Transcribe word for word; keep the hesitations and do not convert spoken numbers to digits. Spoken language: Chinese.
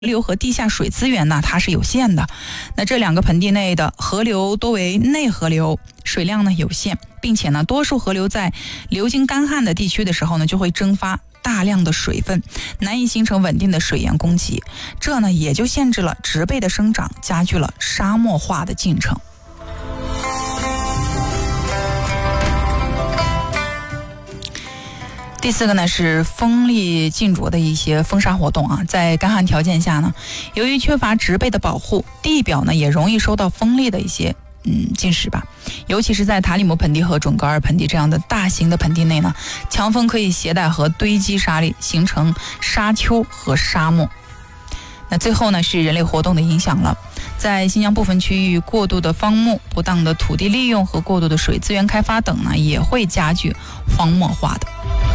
流和地下水资源呢，它是有限的。那这两个盆地内的河流多为内河流，水量呢有限，并且呢，多数河流在流经干旱的地区的时候呢，就会蒸发大量的水分，难以形成稳定的水源供给。这呢，也就限制了植被的生长，加剧了沙漠化的进程。第四个呢是风力浸着的一些风沙活动啊，在干旱条件下呢，由于缺乏植被的保护，地表呢也容易受到风力的一些嗯侵蚀吧。尤其是在塔里木盆地和准噶尔盆地这样的大型的盆地内呢，强风可以携带和堆积沙粒，形成沙丘和沙漠。那最后呢是人类活动的影响了，在新疆部分区域，过度的荒牧、不当的土地利用和过度的水资源开发等呢，也会加剧荒漠化的。